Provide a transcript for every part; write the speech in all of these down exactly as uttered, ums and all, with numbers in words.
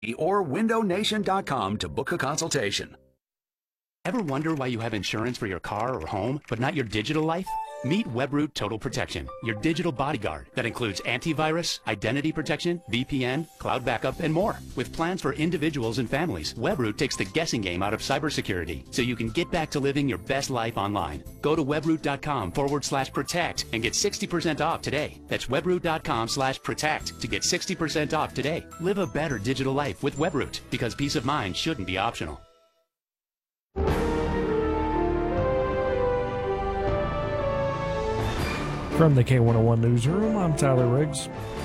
or window nation dot com to book a consultation. Ever wonder why you have insurance for your car or home, but not your digital life? Meet Webroot Total Protection, your digital bodyguard that includes antivirus, identity protection, V P N, cloud backup, and more. With plans for individuals and families, Webroot takes the guessing game out of cybersecurity so you can get back to living your best life online. Go to webroot.com forward slash protect and get sixty percent off today. That's webroot.com slash protect to get sixty percent off today. Live a better digital life with Webroot, because peace of mind shouldn't be optional. From the K one oh one Newsroom, I'm Tyler Riggs.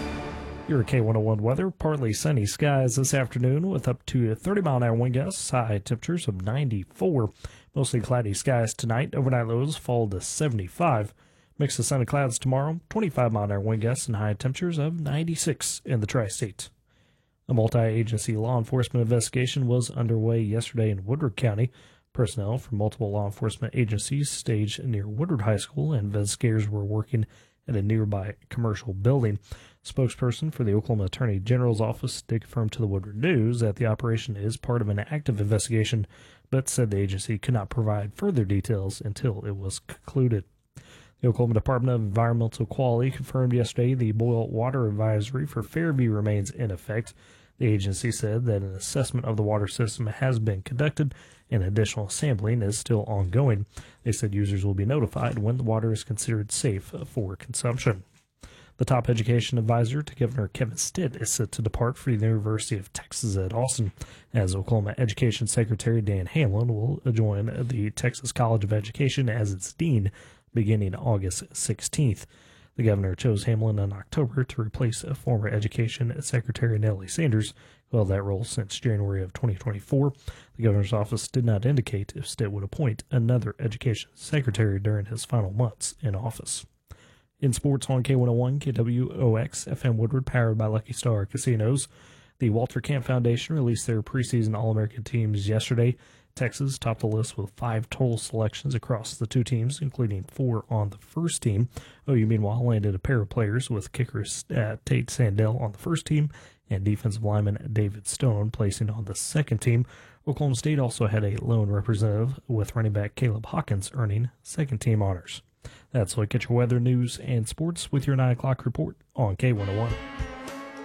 Your K one oh one weather, partly sunny skies this afternoon with up to thirty mile an hour wind gusts, high temperatures of ninety-four. Mostly cloudy skies tonight, overnight lows fall to seventy-five. Mix of sun and clouds tomorrow, twenty-five mile an hour wind gusts and high temperatures of ninety-six in the tri-state. A multi-agency law enforcement investigation was underway yesterday in Woodward County. Personnel from multiple law enforcement agencies staged near Woodward High School, and investigators were working at a nearby commercial building. Spokesperson for the Oklahoma Attorney General's office did confirm to the Woodward News that the operation is part of an active investigation, but said the agency could not provide further details until it was concluded. The Oklahoma Department of Environmental Quality confirmed yesterday the boil water advisory for Fairview remains in effect. The agency said that an assessment of the water system has been conducted and additional sampling is still ongoing. They said users will be notified when the water is considered safe for consumption. The top education advisor to Governor Kevin Stitt is set to depart for the University of Texas at Austin, as Oklahoma Education Secretary Dan Hamlin will join the Texas College of Education as its dean beginning August sixteenth. The governor chose Hamlin in October to replace former Education Secretary Nellie Sanders, who held that role since January of twenty twenty-four. The governor's office did not indicate if Stitt would appoint another Education Secretary during his final months in office. In sports on K one oh one, K W O X, F M Woodward, powered by Lucky Star Casinos, the Walter Camp Foundation released their preseason All-American teams yesterday. Texas topped the list with five total selections across the two teams, including four on the first team. O U, meanwhile, landed a pair of players with kicker uh, Tate Sandell on the first team and defensive lineman David Stone placing on the second team. Oklahoma State also had a lone representative, with running back Caleb Hawkins earning second-team honors. That's a look at your weather, news, and sports with your nine o'clock report on K one oh one.